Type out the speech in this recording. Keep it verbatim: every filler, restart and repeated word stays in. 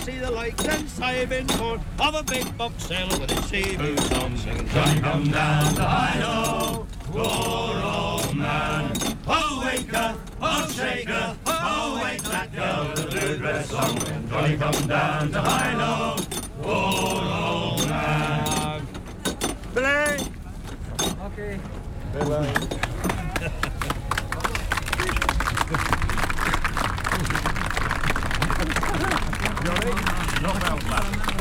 see the lights and saving for of a big bobtail with its sea boots on, singing Johnny come down to Hilo, poor old man. Oh waker, oh shaker, oh wake that girl with the blue dress on, when Johnny come down to Hilo, poor old man. Play. Okay. Bye-bye. Johnny, not out, lad.